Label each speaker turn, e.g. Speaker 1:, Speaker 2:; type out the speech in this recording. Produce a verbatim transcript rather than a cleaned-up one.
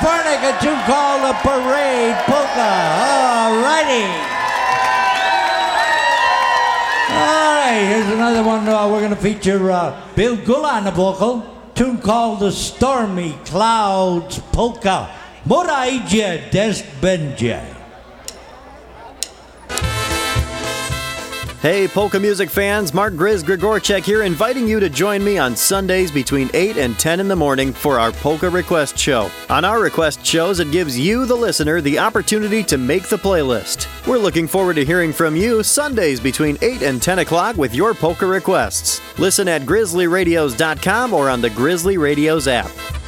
Speaker 1: Kaepernick, a tune called the Parade Polka. All righty. All right, here's another one. Uh, we're going to feature uh, Bill Gula on the vocal. Tune called the Stormy Clouds Polka. Mora idzie deszcz będzie.
Speaker 2: Hey, polka music fans, Mark Grizz Grigorchek here, inviting you to join me on Sundays between eight and ten in the morning for our Polka Request Show. On our request shows, it gives you, the listener, the opportunity to make the playlist. We're looking forward to hearing from you Sundays between eight and ten o'clock with your polka requests. Listen at grizzly radios dot com or on the Grizzly Radios app.